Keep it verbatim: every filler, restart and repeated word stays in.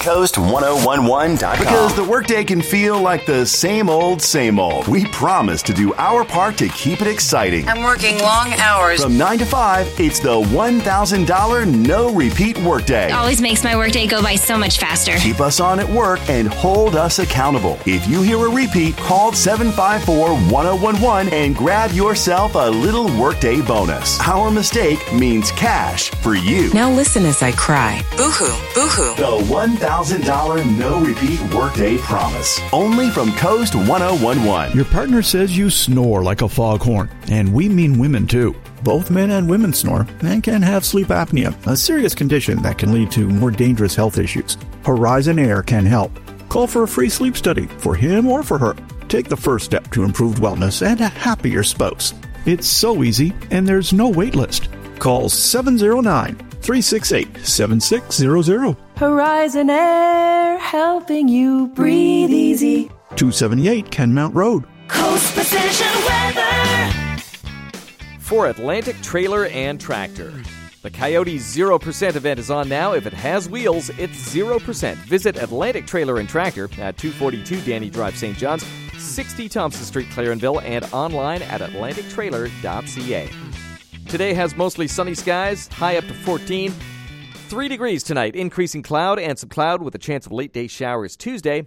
coast ten eleven dot com. Because the workday can feel like the same old, same old. We promise to do our part to keep it exciting. I'm working long hours. From nine to five, it's the one thousand dollars no-repeat workday. Always makes my workday go by so much faster. Keep us on at work and hold us accountable. If you hear a repeat, call seven five four, one oh one one and grab yourself a little workday bonus. Our mistake means cash for you. Now listen as I cry. Boo-hoo, boo-hoo. The one thousand dollars no-repeat workday promise. Only from Coast ten eleven. Your partner says you snore like a foghorn, and we mean women too. Both men and women snore and can have sleep apnea, a serious condition that can lead to more dangerous health issues. Horizon Air can help. Call for a free sleep study for him or for her. Take the first step to improved wellness and a happier spouse. It's so easy, and there's no wait list. Call seven oh nine, three six eight, seven six zero zero. Horizon Air, helping you breathe easy. two seventy-eight Kenmount Road. Coast Precision Weather. For Atlantic Trailer and Tractor. The Coyote zero percent event is on now. If it has wheels, it's zero percent. Visit Atlantic Trailer and Tractor at two forty-two Danny Drive, Saint John's, sixty Thompson Street, Clarenville, and online at atlantic trailer dot c a. Today has mostly sunny skies, high up to fourteen. Three degrees tonight, increasing cloud and some cloud with a chance of late-day showers Tuesday.